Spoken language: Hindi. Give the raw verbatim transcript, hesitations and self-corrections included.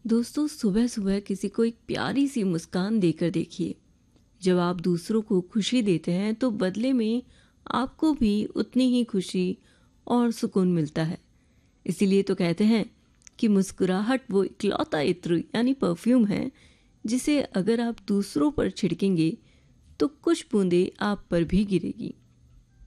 दोस्तों, सुबह सुबह किसी को एक प्यारी सी मुस्कान देकर देखिए। जब आप दूसरों को खुशी देते हैं तो बदले में आपको भी उतनी ही खुशी और सुकून मिलता है। इसीलिए तो कहते हैं कि मुस्कुराहट वो इकलौता इत्र यानी परफ्यूम है जिसे अगर आप दूसरों पर छिड़केंगे तो कुछ बूंदें आप पर भी गिरेगी।